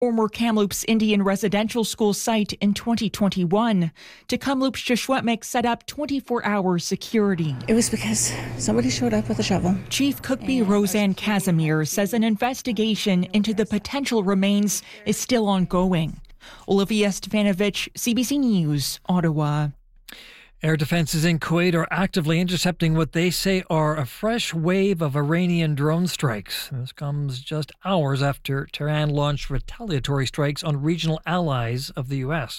former Kamloops Indian residential school site in 2021. To Kamloops, Shishwetmik set up 24-hour security. It was because somebody showed up with a shovel. Chief Cookbee Roseanne Casimir says an investigation into the potential remains is still ongoing. Olivia Stefanovich, CBC News, Ottawa. Air defences in Kuwait are actively intercepting what they say are a fresh wave of Iranian drone strikes. This comes just hours after Tehran launched retaliatory strikes on regional allies of the U.S.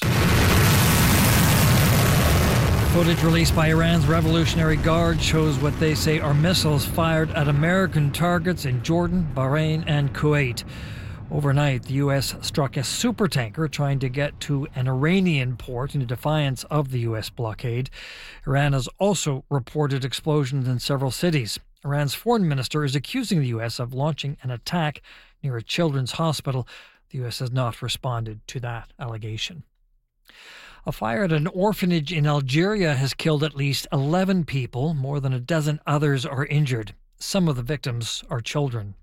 Footage released by Iran's Revolutionary Guard shows what they say are missiles fired at American targets in Jordan, Bahrain and Kuwait. Overnight, the U.S. struck a supertanker trying to get to an Iranian port in defiance of the U.S. blockade. Iran has also reported explosions in several cities. Iran's foreign minister is accusing the U.S. of launching an attack near a children's hospital. The U.S. has not responded to that allegation. A fire at an orphanage in Algeria has killed at least 11 people. More than a dozen others are injured. Some of the victims are children.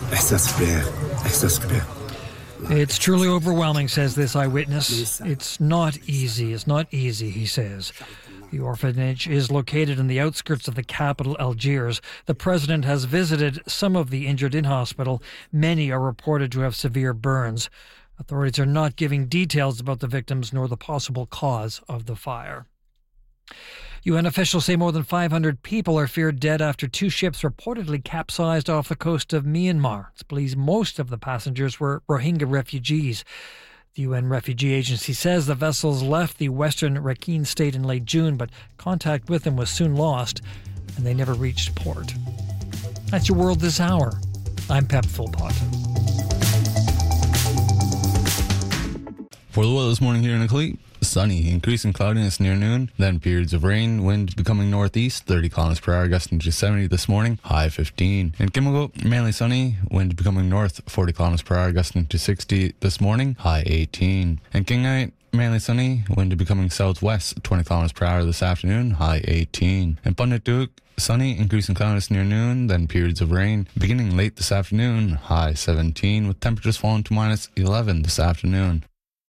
It's truly overwhelming, says this eyewitness. It's not easy, he says. The orphanage is located in the outskirts of the capital, Algiers. The president has visited some of the injured in hospital. Many are reported to have severe burns. Authorities are not giving details about the victims nor the possible cause of the fire. UN officials say more than 500 people are feared dead after two ships reportedly capsized off the coast of Myanmar. It's believed most of the passengers were Rohingya refugees. The UN Refugee Agency says the vessels left the western Rakhine state in late June, but contact with them was soon lost and they never reached port. That's your world this hour. I'm Pep Philpott. For the weather this morning here in Acley, sunny, increasing cloudiness near noon, then periods of rain, wind becoming northeast, 30 km per hour, gusting to 70 this morning, high 15. In Kimmelgo, mainly sunny, wind becoming north, 40 km per hour, gusting to 60 this morning, high 18. In Kingite, mainly sunny, wind becoming southwest, 20 km per hour this afternoon, high 18. In Punditduk, sunny, increasing cloudiness near noon, then periods of rain, beginning late this afternoon, high 17, with temperatures falling to minus 11 this afternoon.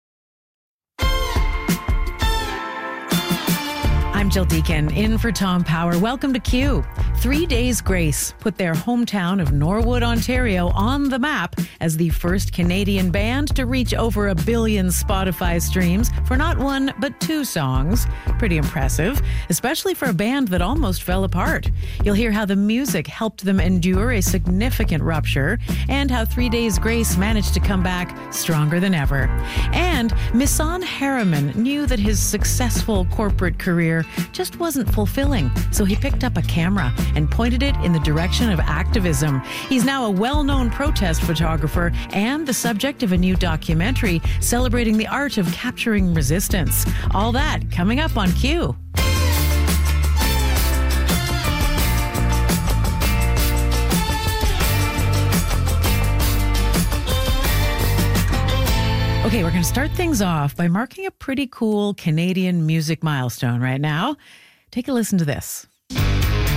I'm Jill Deacon, in for Tom Power. Welcome to Q. 3 Days Grace put their hometown of Norwood, Ontario on the map as the first Canadian band to reach over 1 billion Spotify streams for not one, but two songs. Pretty impressive, especially for a band that almost fell apart. You'll hear how the music helped them endure a significant rupture and how 3 Days Grace managed to come back stronger than ever. And Misan Harriman knew that his successful corporate career just wasn't fulfilling, so he picked up a camera and pointed it in the direction of activism. He's now a well-known protest photographer and the subject of a new documentary celebrating the art of capturing resistance. All that coming up on Q. Okay, we're going to start things off by marking a pretty cool Canadian music milestone right now. Take a listen to this.